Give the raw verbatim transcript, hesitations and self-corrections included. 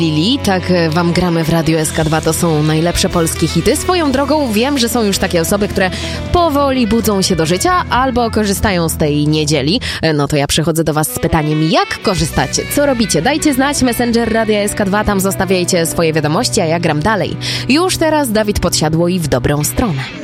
Lili, tak wam gramy w Radiu S K dwa, to są najlepsze polskie hity. Swoją drogą wiem, że są już takie osoby, które powoli budzą się do życia albo korzystają z tej niedzieli. No to ja przychodzę do was z pytaniem, jak korzystacie? Co robicie? Dajcie znać, Messenger Radia S K dwa, tam zostawiajcie swoje wiadomości, a ja gram dalej. Już teraz Dawid Podsiadło i w dobrą stronę.